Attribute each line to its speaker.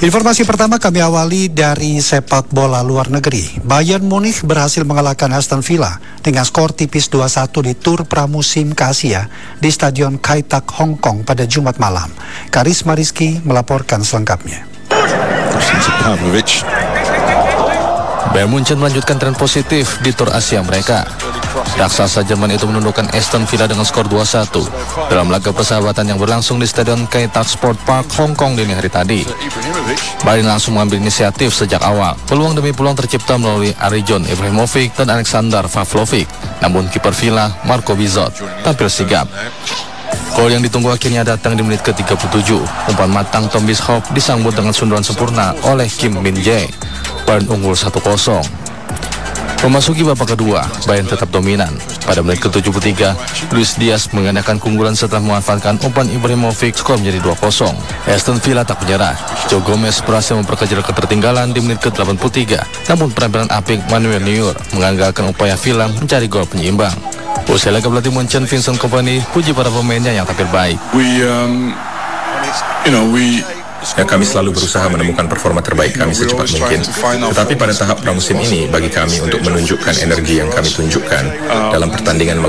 Speaker 1: Informasi pertama kami awali dari sepak bola luar negeri. Bayern Munich berhasil mengalahkan Aston Villa dengan skor tipis 2-1 di tur pramusim ke Asia di Stadion Kai Tak, Hong Kong pada Jumat malam. Karisma Rizky melaporkan selengkapnya.
Speaker 2: Bayern Munchen melanjutkan tren positif di tur Asia mereka. Raksasa Jerman itu menundukkan Aston Villa dengan skor 2-1 dalam laga persahabatan yang berlangsung di Stadion Kai Tak Sport Park, Hong Kong dini hari tadi. Bayern langsung mengambil inisiatif sejak awal. Peluang demi peluang tercipta melalui Arjan Ibrahimovic dan Alexander Pavlovic. Namun kiper Villa, Marco Bizot, tampil sigap. Gol yang ditunggu akhirnya datang di menit ke-37. Umpan matang Tom Bisschop disambut dengan sundulan sempurna oleh Kim Min-jae. Bayern unggul 1-0. Memasuki babak kedua, Bayern tetap dominan. Pada menit ke-73, Luis Diaz menggandakan keunggulan setelah memanfaatkan umpan Ibrahimovic, skor menjadi 2-0. Aston Villa tak menyerah. Joe Gomez berhasil memperkecil ketertinggalan di menit ke-83. Namun penampilan apik Manuel Neuer menggagalkan upaya Villa mencari gol penyeimbang. Usai laga pelatih Munchen Vincent Kompany puji para pemainnya yang tampil baik.
Speaker 3: Kami selalu berusaha menemukan performa terbaik kami secepat mungkin. Tetapi pada tahap pramusim ini, bagi kami untuk menunjukkan energi yang kami tunjukkan dalam pertandingan